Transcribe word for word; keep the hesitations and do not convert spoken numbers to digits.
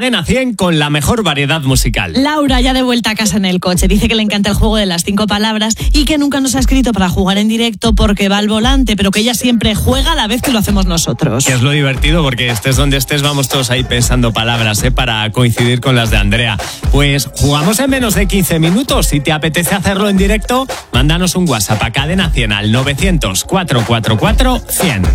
Cadena cien con la mejor variedad musical. Laura ya de vuelta a casa en el coche. Dice que le encanta el juego de las cinco palabras y que nunca nos ha escrito para jugar en directo porque va al volante, pero que ella siempre juega a la vez que lo hacemos nosotros. Que es lo divertido, porque estés donde estés, vamos todos ahí pensando palabras, ¿eh? Para coincidir con las de Andrea. Pues jugamos en menos de quince minutos. Si te apetece hacerlo en directo, mándanos un WhatsApp a Cadena cien al novecientos, cuatrocientos cuarenta y cuatro, cien.